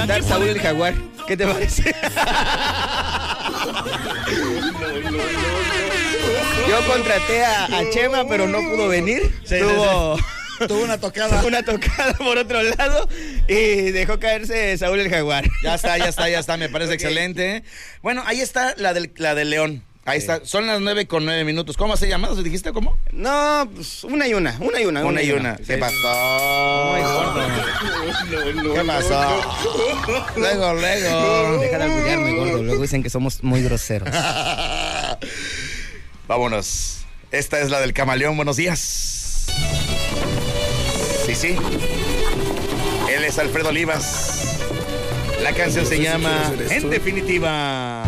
Saúl el Jaguar. ¿Qué te parece? Yo contraté a Chema, pero no pudo venir. Sí, tuvo una tocada. Una tocada por otro lado y dejó caerse Saúl el Jaguar. Ya está, me parece excelente. Bueno, ahí está la del León. Ahí está, son las 9:09. ¿Cómo se llama? ¿Dijiste cómo? No, pues una y una. ¿Qué pasó? ¿Qué pasó? Luego. Deja de alburearme, gordo. Luego dicen que somos muy groseros. Vámonos. Esta es la del Camaleón. Buenos días. Sí. Él es Alfredo Olivas. La canción se llama En Definitiva.